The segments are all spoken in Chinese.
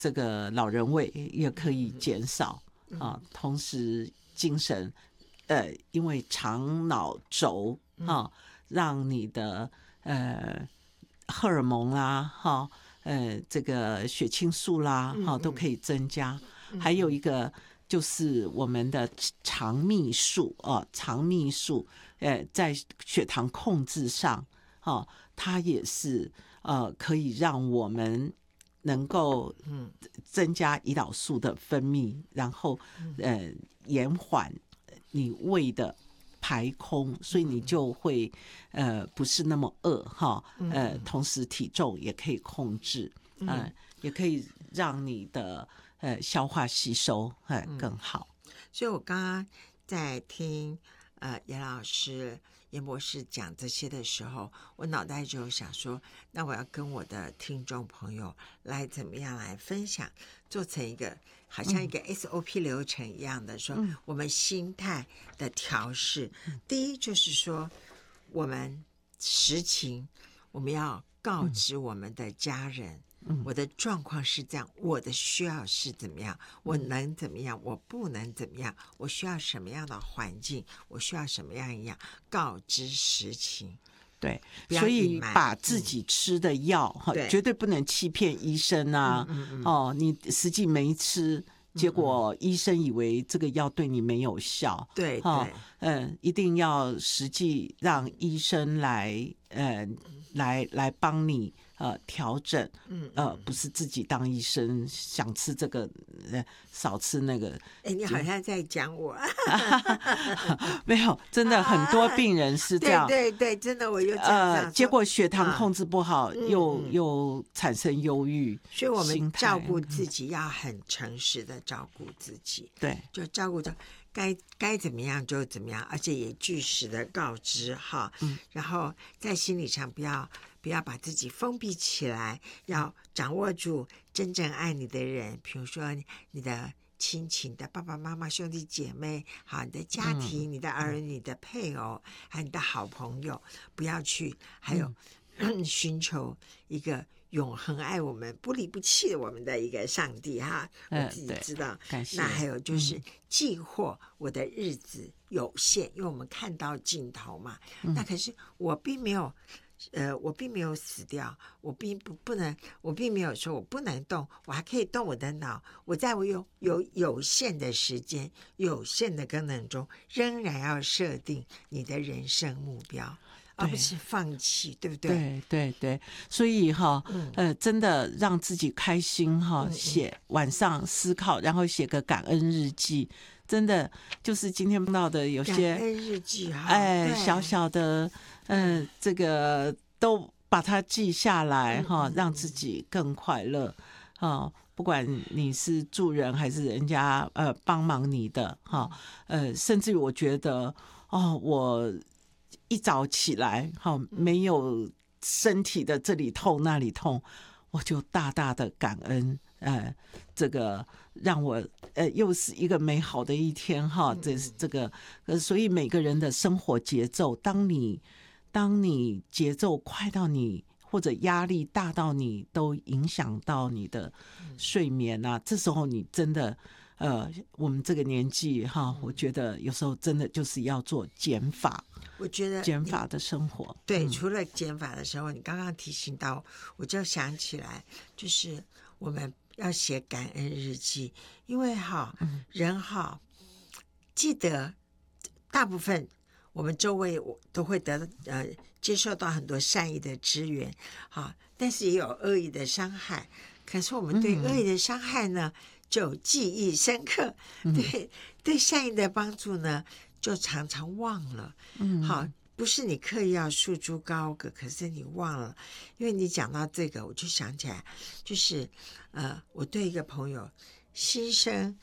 这个老人味也可以减少啊，同时精神因为肠脑轴啊，让你的荷尔蒙啦哈这个血清素啦哈都可以增加，还有一个就是我们的肠泌素啊，肠泌素在血糖控制上它也是可以让我们能够增加胰岛素的分泌，然后延缓你胃的排空，所以你就会不是那么饿哈，同时体重也可以控制，也可以让你的消化吸收更好。 所以我刚刚在听严老师严博士讲这些的时候，我脑袋就想说，那我要跟我的听众朋友来怎么样来分享，做成一个好像一个 SOP 流程一样的，说我们心态的调试。第一就是说，我们实情我们要告知我们的家人，我的状况是这样，我的需要是怎么样，我能怎么样，我不能怎么样，我需要什么样的环境，我需要什么样一样，告知实情。 对，所以把自己吃的药绝对不能欺骗医生啊！你实际没吃，结果医生以为这个药对你没有效。 对， 一定要实际让医生来帮你调整，不是自己当医生想吃这个少吃那个。 你好像在讲我。 没有，真的很多病人是这样。 对，真的我就这样结果血糖控制不好，又产生忧郁。 所以我们照顾自己要很诚实的照顾自己， 对， 就照顾着该怎么样就怎么样，而且也据实的告知哈。然后在心理上不要把自己封闭起来，要掌握住真正爱你的人，比如说你的亲情的爸爸妈妈、兄弟姐妹，好，你的家庭、你的儿女、你的配偶，还有你的好朋友，不要去还有寻求一个永恒爱我们、不离不弃我们的一个上帝哈。我自己知道。那还有就是忌祸我的日子有限，因为我们看到尽头嘛。那可是我并没有死掉，我并没有说我不能动，我还可以动我的脑，我在我有限的时间、有限的功能中，仍然要设定你的人生目标，而不是放弃，对不对？ 对，所以真的让自己开心写晚上思考，然后写个感恩日记。真的就是今天碰到的有些感恩日记小小的这个都把它记下来让自己更快乐不管你是助人还是人家帮忙你的甚至于我觉得我一早起来没有身体的这里痛那里痛，我就大大的感恩这个让我又是一个美好的一天这个所以每个人的生活节奏，当你节奏快到你或者压力大到你都影响到你的睡眠这时候你真的我们这个年纪我觉得有时候真的就是要做减法。 我觉得减法的生活， 对，除了减法的时候，你刚刚提醒到，我就想起来，就是我们要写感恩日记，因为人记得大部分我们周围都会接受到很多善意的支援但是也有恶意的伤害，可是我们对恶意的伤害呢就记忆深刻，对善意的帮助呢就常常忘了。不是你刻意要束之高阁，可是你忘了。因为你讲到这个，我就想起来，就是我对一个朋友心生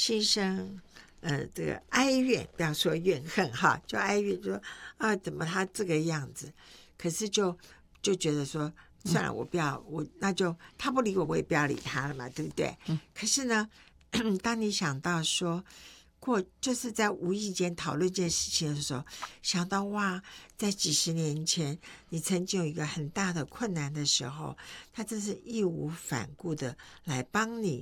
这个哀怨，不要说怨恨就哀怨，就说怎么他这个样子，可是就觉得说算了，我不要，那就他不理我，我也不要理他了嘛，对不对？可是呢当你想到说就是在无意间讨论这件事情的时候，想到哇，在几十年前你曾经有一个很大的困难的时候，他真是义无反顾的来帮你